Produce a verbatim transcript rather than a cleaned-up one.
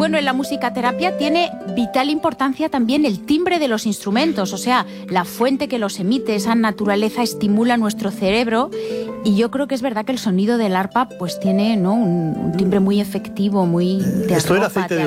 Bueno, en la musicaterapia tiene vital importancia también el timbre de los instrumentos, o sea, la fuente que los emite, esa naturaleza estimula nuestro cerebro, y yo creo que es verdad que el sonido del arpa pues tiene, ¿no?, un, un timbre muy efectivo, muy de Esto era arropa, aceite te de